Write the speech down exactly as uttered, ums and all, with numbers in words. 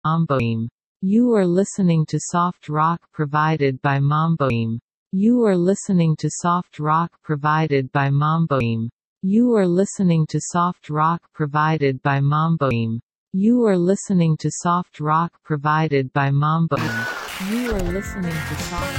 Mamboim. You are listening to soft rock provided by Mamboim. You are listening to soft rock provided by Mamboim. You are listening to soft rock provided by Mamboim. You are listening to soft rock provided by Mamboim. You are listening to soft